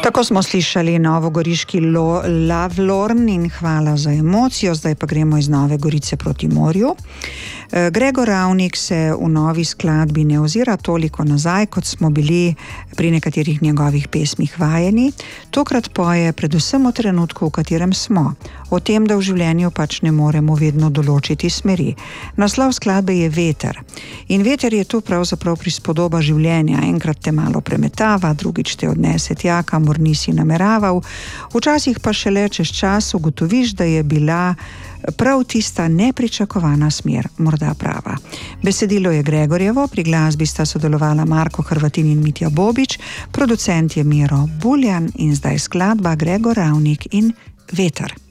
Tako smo slišali novogoriški Love Lorn in Hvala za emocijo, zdaj pa gremo iz Nove Gorice proti morju. Gregor Ravnik se v novi skladbi ne ozira toliko nazaj, kot smo bili pri nekaterih njegovih pesmih vajeni. Tokrat poje predvsem o trenutku, v katerem smo, o tem, da v življenju pač ne moremo vedno določiti smeri. Naslov skladbe je Veter. In veter je tu pravzaprav prispodoba življenja. Enkrat te malo premetava, drugič te odnese tja, kamor nisi nameraval. Včasih pa šele čez čas ugotoviš, da je bila prav tista nepričakovana smer morda prava. Besedilo je Gregorjevo, pri glasbi sta sodelovala Marko Hrvatin in Mitja Bobič, producent je Miro Buljan in zdaj skladba Gregor Ravnik in Veter.